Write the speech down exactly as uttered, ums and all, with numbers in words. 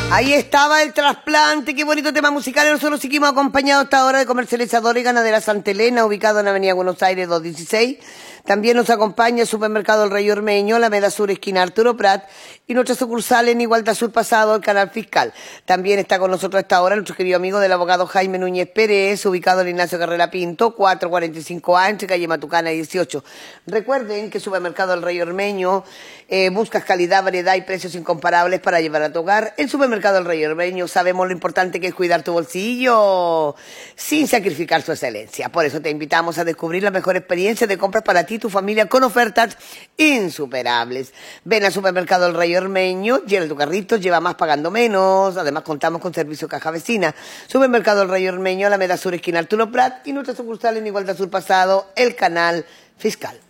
Ahí estaba el trasplante, qué bonito tema musical. Nosotros seguimos acompañados hasta ahora de Comercializadora y Ganadera Santa Elena, ubicado en la Avenida Buenos Aires doscientos dieciséis. También nos acompaña el Supermercado El Rey Ormeño, la Alameda Sur, esquina Arturo Prat, y nuestra sucursal en Igualdad Sur Pasado, el Canal Fiscal. También está con nosotros hasta ahora nuestro querido amigo del abogado Jaime Núñez Pérez, ubicado en Ignacio Carrera Pinto, cuatrocientos cuarenta y cinco A, entre calle Matucana y dieciocho. Recuerden que Supermercado El Rey Ormeño eh, buscas calidad, variedad y precios incomparables para llevar a tu hogar. En Supermercado El Rey Ormeño sabemos lo importante que es cuidar tu bolsillo sin sacrificar su excelencia. Por eso te invitamos a descubrir la mejor experiencia de compras para ti y tu familia con ofertas insuperables. Ven al Supermercado El Rey Ormeño, llena tu carrito, lleva más pagando menos. Además contamos con servicio caja vecina. Supermercado El Rey Ormeño, Alameda Sur, esquina Arturo Prat, y nuestra sucursal en Igualdad Sur Pasado, el Canal Fiscal.